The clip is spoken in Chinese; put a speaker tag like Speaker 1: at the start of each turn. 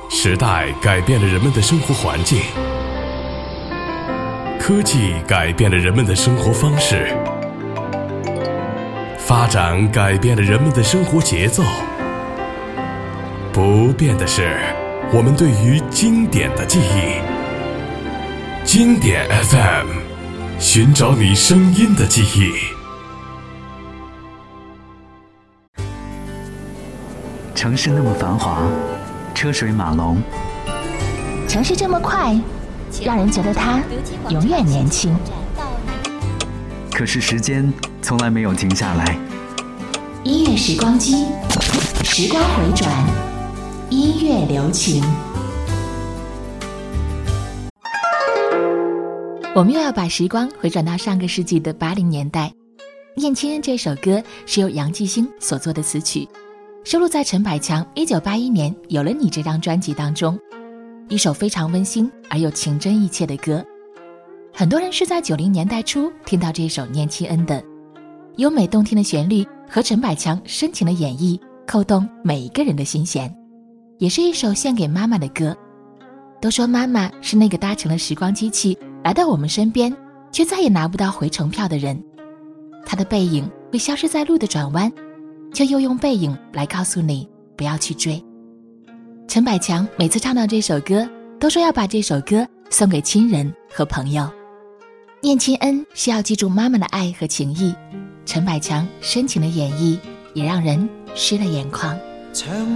Speaker 1: 时代改变了人们的生活环境，科技改变了人们的生活方式，发展改变了人们的生活节奏。不变的是我们对于经典的记忆。经典 FM， 寻找你声音的记忆。
Speaker 2: 城市那么繁华，车水马龙，
Speaker 3: 城市这么快，让人觉得它永远年轻。
Speaker 2: 可是时间从来没有停下来。
Speaker 3: 音乐时光机，时光回转，音乐留情。我们又要把时光回转到上个世纪的80年代。念亲恩这首歌是由杨继兴所作的词曲，收录在陈百强1981年《有了你》这张专辑当中，一首非常温馨而又情真意切的歌。很多人是在90年代初听到这首念亲恩的，优美动听的旋律和陈百强深情的演绎扣动每一个人的心弦，也是一首献给妈妈的歌。都说妈妈是那个搭乘了时光机器来到我们身边，却再也拿不到回程票的人。她的背影会消失在路的转弯，却又用背影来告诉你不要去追。陈百强每次唱到这首歌，都说要把这首歌送给亲人和朋友。念亲恩是要记住妈妈的爱和情谊，陈百强深情的演绎也让人湿了眼眶。
Speaker 4: 长